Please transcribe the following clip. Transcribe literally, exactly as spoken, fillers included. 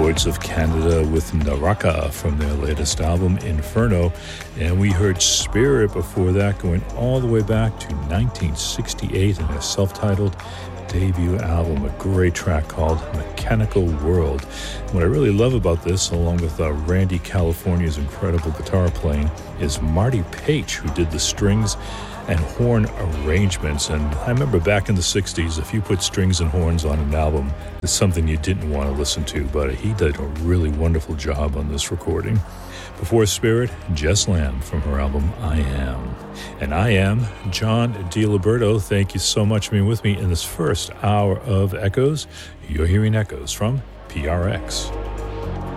Voids of Canada with Naraka from their latest album, Inferno. And we heard Spirit before that, going all the way back to nineteen sixty-eight in their self-titled debut album, a great track called Mechanical World. What I really love about this, along with uh, Randy California's incredible guitar playing, is Marty Paich, who did the strings and horn arrangements. And I remember back in the sixties, if you put strings and horns on an album, it's something you didn't want to listen to, but he did a really wonderful job on this recording. Before Spirit, Jess Lamb from her album I Am. And I am John DiLiberto. Thank you so much for being with me in this first hour of Echoes. You're hearing Echoes from P R X.